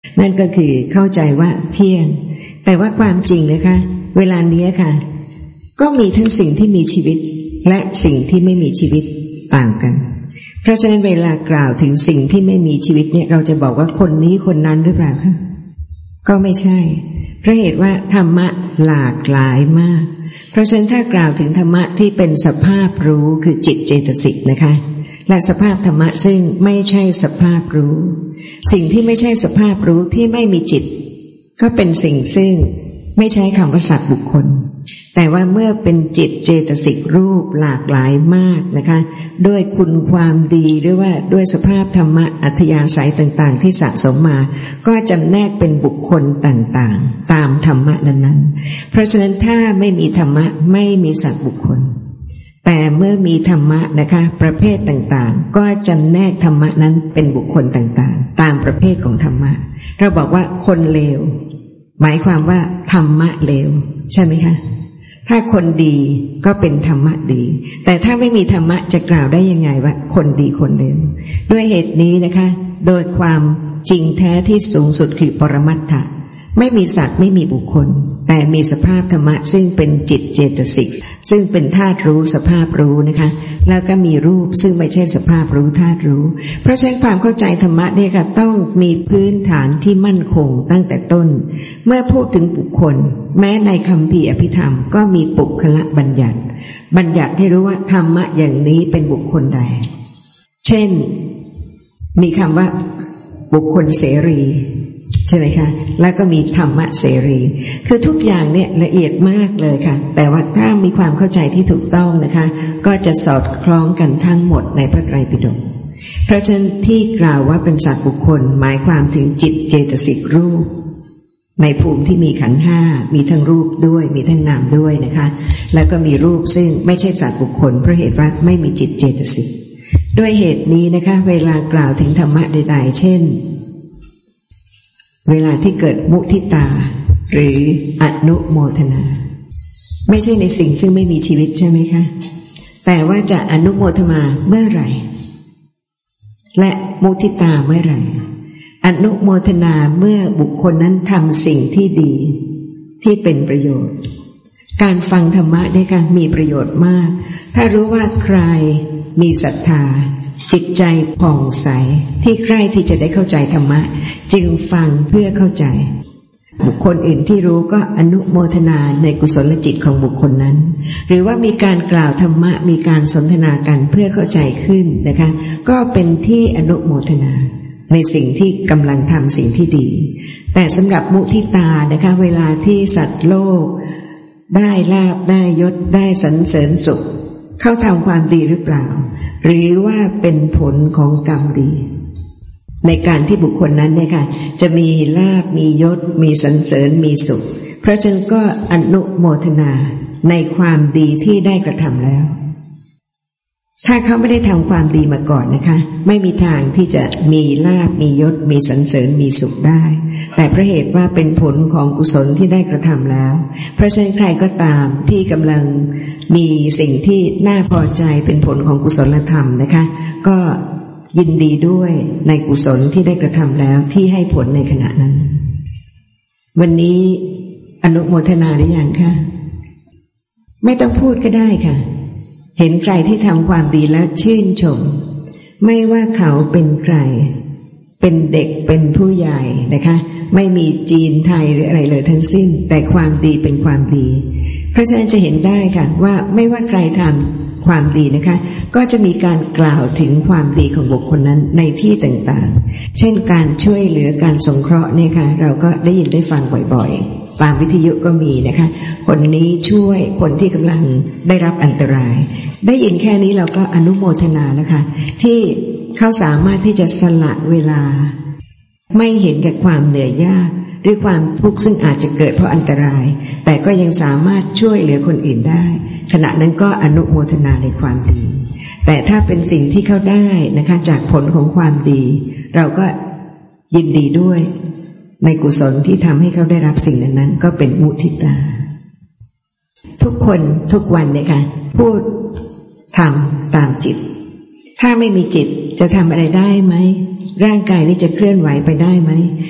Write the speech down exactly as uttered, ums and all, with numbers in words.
นั่นก็คือเข้าใจว่าเที่ยงแต่ว่าความจริงนะคะเวลานี้ค่ะก็มีทั้งสิ่งที่มีชีวิตและสิ่งที่ไม่มีชีวิตต่างกันเพราะฉะนั้นเวลากล่าวถึงสิ่งที่ไม่มีชีวิตเนี่ยเราจะบอกว่าคนนี้คนนั้นหรือเปล่าคะก็ไม่ใช่เพราะเหตุว่าธรรมะหลากหลายมากเพราะฉะนั้นถ้ากล่าวถึงธรรมะที่เป็นสภาพรู้คือจิตเจตสิกนะคะและสภาพธรรมะซึ่งไม่ใช่สภาพรู้สิ่งที่ไม่ใช่สภาพรู้ที่ไม่มีจิตก็เป็นสิ่งซึ่งไม่ใช้คำว่าสัตว์บุคคลแต่ว่าเมื่อเป็นจิตเจตสิกรูปหลากหลายมากนะคะด้วยคุณความดีหรือว่าด้วยสภาพธรรมะอัธยาศัยต่างๆที่สะสมมาก็จำแนกเป็นบุคคลต่างๆตามธรรมะนั้นๆเพราะฉะนั้นถ้าไม่มีธรรมะไม่มีสัตว์บุคคลแต่เมื่อมีธรรมะนะคะประเภทต่างๆก็จำแนกธรรมะนั้นเป็นบุคคลต่างๆตามประเภทของธรรมะเราบอกว่าคนเลวหมายความว่าธรรมะเลวใช่ไหมคะถ้าคนดีก็เป็นธรรมะดีแต่ถ้าไม่มีธรรมะจะกล่าวได้ยังไงว่าคนดีคนเลวด้วยเหตุนี้นะคะโดยความจริงแท้ที่สูงสุดคือปรมัตถะไม่มีสัตว์ไม่มีบุคคลแต่มีสภาพธรรมะซึ่งเป็นจิตเจตสิกซึ่งเป็นธาตุรู้สภาพรู้นะคะแล้วก็มีรูปซึ่งไม่ใช่สภาพรู้ธาตุรู้เพราะฉะนั้นความเข้าใจธรรมะเนี่ยค่ะต้องมีพื้นฐานที่มั่นคงตั้งแต่ต้นเมื่อพูดถึงบุคคลแม้ในคัมภีร์อภิธรรมก็มีปุคละบัญญัติบัญญัติให้รู้ว่าธรรมะอย่างนี้เป็นบุคคลใดเช่นมีคำว่าบุคคลเสรีใช่ไหมคะแล้วก็มีธรรมะเสรีคือทุกอย่างเนี่ยละเอียดมากเลยค่ะแต่ว่าถ้ามีความเข้าใจที่ถูกต้องนะคะก็จะสอดคล้องกันทั้งหมดในพระไตรปิฎกเพราะฉะนั้นที่กล่าวว่าเป็นสัตว์บุคคลหมายความถึงจิตเจตสิกรูปในภูมิที่มีขันธ์ห้ามีทั้งรูปด้วยมีทั้งนามด้วยนะคะแล้วก็มีรูปซึ่งไม่ใช่สัตว์บุคคลเพราะเหตุว่าไม่มีจิตเจตสิกด้วยเหตุนี้นะคะเวลากล่าวถึงธรรมะใดๆเช่นเวลาที่เกิดมุทิตาหรืออนุโมทนาไม่ใช่ในสิ่งซึ่งไม่มีชีวิตใช่ไหมคะแต่ว่าจะอนุโมทนาเมื่อไหร่และมุทิตาเมื่อไหร่อนุโมทนาเมื่อบุคคลนั้นทำสิ่งที่ดีที่เป็นประโยชน์การฟังธรรมะได้ค่ะมีประโยชน์มากถ้ารู้ว่าใครมีศรัทธาจิตใจผ่องใสที่ใกล้ที่จะได้เข้าใจธรรมะจึงฟังเพื่อเข้าใจบุคคลอื่นที่รู้ก็อนุโมทนาในกุศลจิตของบุคคลนั้นหรือว่ามีการกล่าวธรรมะมีการสนทนากันเพื่อเข้าใจขึ้นนะคะก็เป็นที่อนุโมทนาในสิ่งที่กำลังทำสิ่งที่ดีแต่สำหรับมุทิตานะคะเวลาที่สัตว์โลกได้ลาภได้ยศได้สรรเสริญสุขเขาทำความดีหรือเปล่าหรือว่าเป็นผลของกรรมดีในการที่บุคคลนั้นเนี่ยค่ะจะมีลาภมียศมีสรรเสริญมีสุขเพราะฉะนั้นก็อนุโมทนาในความดีที่ได้กระทำแล้วถ้าเขาไม่ได้ทำความดีมาก่อนนะคะไม่มีทางที่จะมีลาภมียศมีสรรเสริญมีสุขได้แต่เพราะเหตุว่าเป็นผลของกุศลที่ได้กระทำแล้วเพราะฉะนั้นใครก็ตามที่กำลังมีสิ่งที่น่าพอใจเป็นผลของกุศลธรรมนะคะก็ยินดีด้วยในกุศลที่ได้กระทำแล้วที่ให้ผลในขณะนั้นวันนี้อนุโมทนาหรือยังคะไม่ต้องพูดก็ได้ค่ะเห็นใครที่ทำความดีแล้วชื่นชมไม่ว่าเขาเป็นใครเป็นเด็กเป็นผู้ใหญ่นะคะไม่มีจีนไทยหรืออะไรเลยทั้งสิ้นแต่ความดีเป็นความดีเพราะฉะนั้นจะเห็นได้ค่ะว่าไม่ว่าใครทำความดีนะคะก็จะมีการกล่าวถึงความดีของบุคคลนั้นในที่ต่างๆเช่นการช่วยเหลือการสงเคราะห์เนี่ยค่ะเราก็ได้ยินได้ฟังบ่อยๆตามวิทยุก็มีนะคะคนนี้ช่วยคนที่กำลังได้รับอันตรายได้ยินแค่นี้เราก็อนุโมทนาแล้วค่ะที่เขาสามารถที่จะสละเวลาไม่เห็นแก่ความเหนื่อยยากหรือความทุกข์ซึ่งอาจจะเกิดเพราะอันตรายแต่ก็ยังสามารถช่วยเหลือคนอื่นได้ขณะนั้นก็อนุโมทนาในความดีแต่ถ้าเป็นสิ่งที่เขาได้นะคะจากผลของความดีเราก็ยินดีด้วยในกุศลที่ทำให้เขาได้รับสิ่งนั้นก็เป็นมุทิตาทุกคนทุกวันเนี่ยค่ะพูดทำตามจิตถ้าไม่มีจิตจะทำอะไรได้ไหมร่างกายนี้จะเคลื่อนไหวไปได้ไหม